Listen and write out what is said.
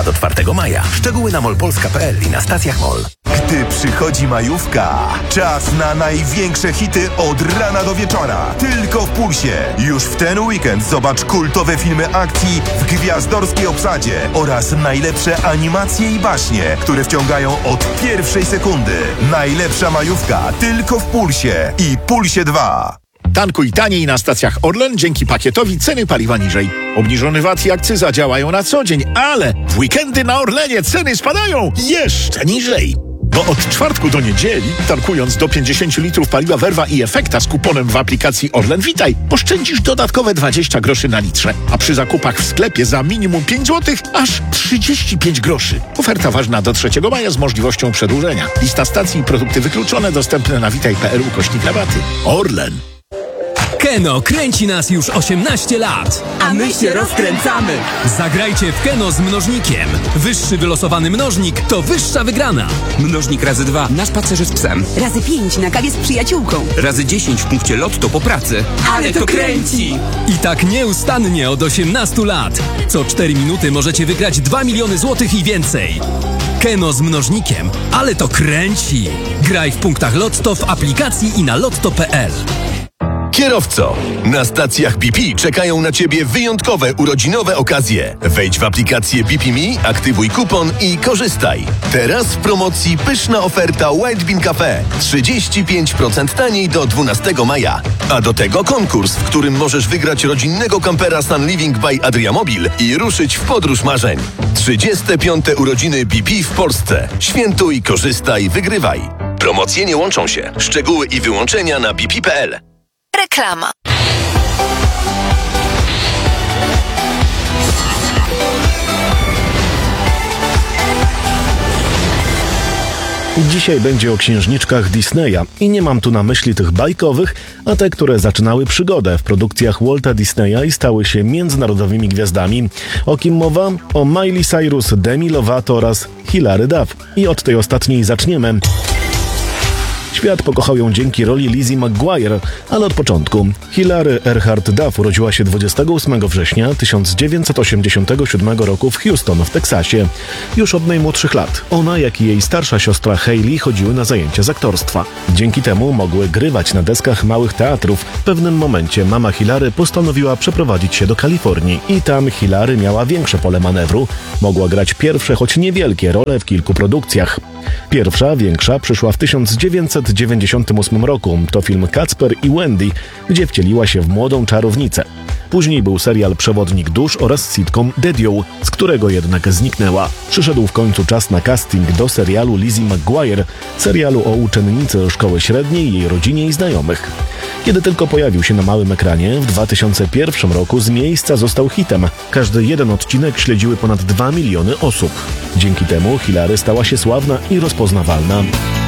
do 4 maja. Szczegóły na molpolska.pl i na stacjach MOL. Gdy przychodzi majówka, czas na największe hity od rana do wieczora. Tylko w Pulsie. Już w ten weekend zobacz kultowe filmy akcji w gwiazdorskiej obsadzie oraz najlepsze animacje i baśnie, które wciągają od pierwszej sekundy. Najlepsza majówka tylko w Pulsie i Pulsie 2. Tankuj taniej na stacjach Orlen dzięki pakietowi ceny paliwa niżej. Obniżony VAT i akcyza działają na co dzień, ale w weekendy na Orlenie ceny spadają jeszcze niżej. Bo od czwartku do niedzieli, tankując do 50 litrów paliwa Verva i Efekta z kuponem w aplikacji Orlen Witaj, oszczędzisz dodatkowe 20 groszy na litrze, a przy zakupach w sklepie za minimum 5 zł aż 35 groszy. Oferta ważna do 3 maja z możliwością przedłużenia. Lista stacji i produkty wykluczone dostępne na witaj.pl/rabaty. Orlen. Keno kręci nas już 18 lat. A my się rozkręcamy. Zagrajcie w Keno z mnożnikiem. Wyższy wylosowany mnożnik to wyższa wygrana. Mnożnik razy 2 na spacerze z psem. Razy 5 na kawie z przyjaciółką. Razy 10 w punkcie lotto po pracy. Ale to kręci! I tak nieustannie od 18 lat. Co 4 minuty możecie wygrać 2 miliony złotych i więcej. Keno z mnożnikiem. Ale to kręci. Graj w punktach Lotto w aplikacji i na lotto.pl. Kierowco, na stacjach BP czekają na Ciebie wyjątkowe urodzinowe okazje. Wejdź w aplikację BP.me, aktywuj kupon i korzystaj. Teraz w promocji pyszna oferta White Bean Cafe. 35% taniej do 12 maja. A do tego konkurs, w którym możesz wygrać rodzinnego kampera Sun Living by Adriamobil i ruszyć w podróż marzeń. 35. urodziny BP w Polsce. Świętuj, korzystaj, wygrywaj. Promocje nie łączą się. Szczegóły i wyłączenia na bp.pl. Reklama. Dzisiaj będzie o księżniczkach Disneya i nie mam tu na myśli tych bajkowych, a te, które zaczynały przygodę w produkcjach Walta Disneya i stały się międzynarodowymi gwiazdami. O kim mowa? O Miley Cyrus, Demi Lovato oraz Hilary Duff. I od tej ostatniej zaczniemy. Świat pokochał ją dzięki roli Lizzie McGuire, ale od początku. Hilary Earhart Duff urodziła się 28 września 1987 roku w Houston w Teksasie. Już od najmłodszych lat. Ona, jak i jej starsza siostra Hailey chodziły na zajęcia z aktorstwa. Dzięki temu mogły grywać na deskach małych teatrów. W pewnym momencie mama Hilary postanowiła przeprowadzić się do Kalifornii i tam Hilary miała większe pole manewru. Mogła grać pierwsze, choć niewielkie role w kilku produkcjach. Pierwsza, większa, przyszła w 1998 roku. To film Kacper i Wendy, gdzie wcieliła się w młodą czarownicę. Później był serial Przewodnik dusz oraz sitcom Daddio, z którego jednak zniknęła. Przyszedł w końcu czas na casting do serialu Lizzie McGuire, serialu o uczennicy szkoły średniej, jej rodzinie i znajomych. Kiedy tylko pojawił się na małym ekranie, w 2001 roku z miejsca został hitem. Każdy jeden odcinek śledziły ponad 2 miliony osób. Dzięki temu Hilary stała się sławna i rozpoznawalna.